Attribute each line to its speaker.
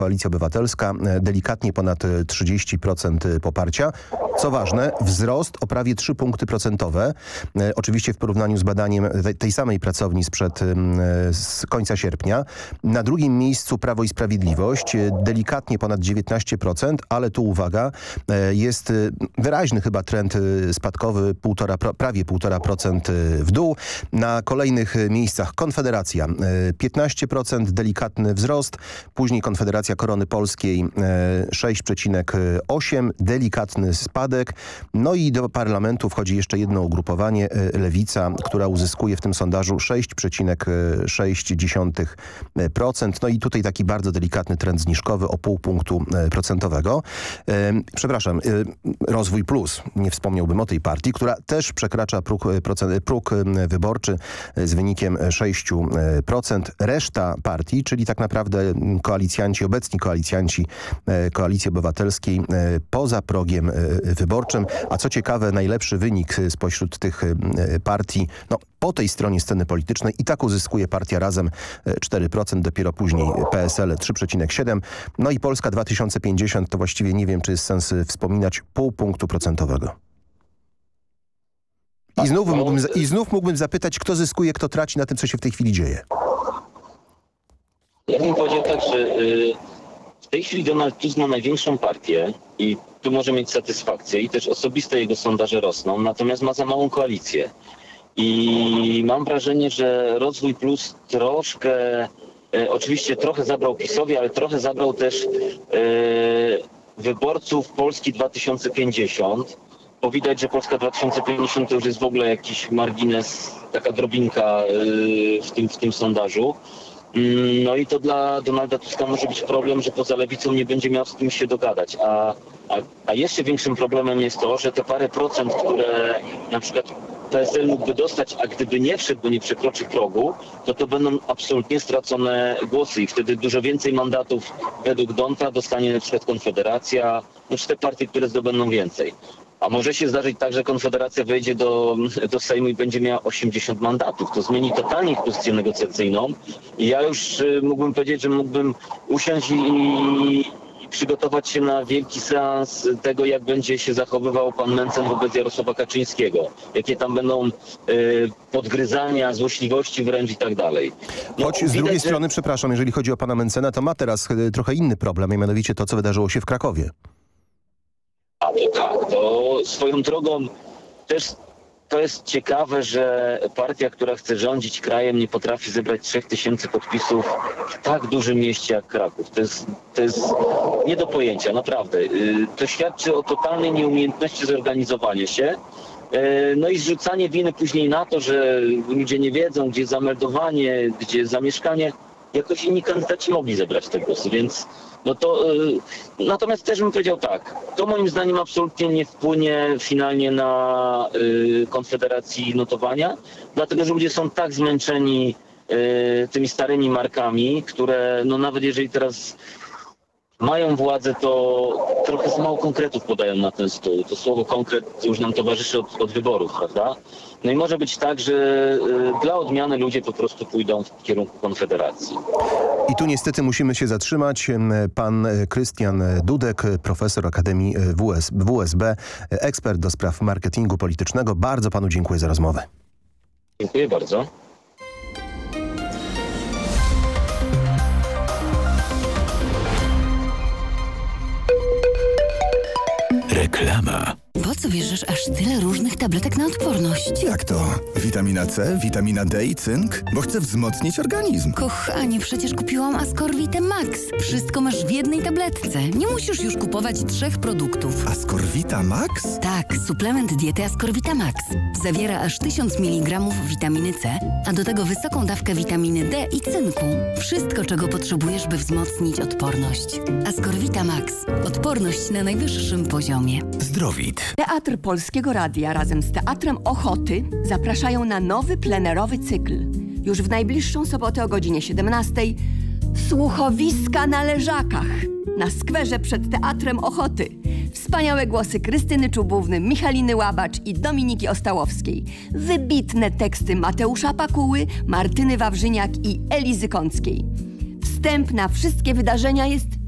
Speaker 1: Koalicja Obywatelska, delikatnie ponad 30% poparcia. Co ważne, wzrost o prawie 3 punkty procentowe. Oczywiście w porównaniu z badaniem tej samej pracowni z końca sierpnia. Na drugim miejscu Prawo i Sprawiedliwość, delikatnie ponad 19%, ale tu uwaga, jest wyraźny chyba trend spadkowy, prawie 1,5% w dół. Na kolejnych miejscach Konfederacja 15%, delikatny wzrost. Później Konfederacja Korony Polskiej 6,8%, delikatny spadek. No i do parlamentu wchodzi jeszcze jedno ugrupowanie, Lewica, która uzyskuje w tym sondażu 6,6%. No i tutaj taki bardzo delikatny trend zniżkowy o 0,5 punktu procentowego. Przepraszam, Rozwój Plus, nie wspomniałbym o tej partii, która też przekracza próg wyborczy z wynikiem 6%. Reszta partii, czyli tak naprawdę obecni koalicjanci Koalicji Obywatelskiej poza progiem wyborczym. A co ciekawe, najlepszy wynik spośród tych partii, po tej stronie sceny politycznej i tak uzyskuje partia Razem 4%, dopiero później PSL 3,7%. No i Polska 2050 to właściwie nie wiem, czy jest sens wspominać, 0,5 punktu procentowego. I znów mógłbym zapytać, kto zyskuje, kto traci na tym, co się w tej chwili dzieje.
Speaker 2: Ja bym powiedział tak, że w tej chwili Donald Tusk ma największą partię i tu może mieć satysfakcję i też osobiste jego sondaże rosną, natomiast ma za małą koalicję. I mam wrażenie, że Rozwój Plus oczywiście trochę zabrał PiS-owi, ale trochę zabrał też wyborców Polski 2050. Bo widać, że Polska 2050 to już jest w ogóle jakiś margines, taka drobinka w tym sondażu. No i to dla Donalda Tuska może być problem, że poza lewicą nie będzie miał z kim się dogadać. A jeszcze większym problemem jest to, że te parę procent, które na przykład PSL mógłby dostać, a gdyby nie wszedł, bo nie przekroczy progu, to będą absolutnie stracone głosy i wtedy dużo więcej mandatów według Donta dostanie na przykład Konfederacja, czy te partie, które zdobędą więcej. A może się zdarzyć tak, że Konfederacja wejdzie do Sejmu i będzie miała 80 mandatów. To zmieni totalnie ich pozycję negocjacyjną. I ja już mógłbym powiedzieć, że mógłbym usiąść i przygotować się na wielki seans tego, jak będzie się zachowywał pan Mencen wobec Jarosława Kaczyńskiego. Jakie tam będą podgryzania, złośliwości wręcz i tak dalej.
Speaker 1: Choć z drugiej strony, przepraszam, jeżeli chodzi o pana Mencena, to ma teraz trochę inny problem, a mianowicie to, co wydarzyło się w Krakowie.
Speaker 2: A to tak, to swoją drogą też to jest ciekawe, że partia, która chce rządzić krajem, nie potrafi zebrać 3000 podpisów w tak dużym mieście jak Kraków. To jest nie do pojęcia, naprawdę. To świadczy o totalnej nieumiejętności zorganizowania się. No i zrzucanie winy później na to, że ludzie nie wiedzą, gdzie zameldowanie, gdzie zamieszkanie. Jakoś inni kandydaci mogli zebrać te głosy, więc natomiast też bym powiedział tak, to moim zdaniem absolutnie nie wpłynie finalnie na Konfederacji notowania, dlatego że ludzie są tak zmęczeni tymi starymi markami, które nawet jeżeli teraz mają władzę, to trochę za mało konkretów podają na ten stół. To słowo konkret już nam towarzyszy od wyborów, prawda? No i może być tak, że dla odmiany ludzie po prostu pójdą w kierunku Konfederacji.
Speaker 1: I tu niestety musimy się zatrzymać. Pan Krystian Dudek, profesor Akademii WSB, ekspert do spraw marketingu politycznego. Bardzo panu dziękuję za rozmowę.
Speaker 2: Dziękuję bardzo.
Speaker 3: Reklama.
Speaker 4: Po co bierzesz aż tyle różnych tabletek na odporność?
Speaker 3: Jak to? Witamina C, witamina D i cynk? Bo chcę wzmocnić organizm.
Speaker 4: Kochanie, przecież kupiłam Ascorvitę Max. Wszystko masz w jednej tabletce. Nie musisz już kupować 3 produktów.
Speaker 3: Ascorvita Max?
Speaker 4: Tak, suplement diety Ascorvita Max. Zawiera aż 1000 mg witaminy C, a do tego wysoką dawkę witaminy D i cynku. Wszystko, czego potrzebujesz, by wzmocnić odporność. Ascorvita Max. Odporność na najwyższym poziomie.
Speaker 3: Zdrowit.
Speaker 5: Teatr Polskiego Radia razem z Teatrem Ochoty zapraszają na nowy plenerowy cykl. Już w najbliższą sobotę o godzinie 17 Słuchowiska na Leżakach na skwerze przed Teatrem Ochoty. Wspaniałe głosy Krystyny Czubówny, Michaliny Łabacz i Dominiki Ostałowskiej. Wybitne teksty Mateusza Pakuły, Martyny Wawrzyniak i Elizy Kąckiej. Wstęp na wszystkie wydarzenia jest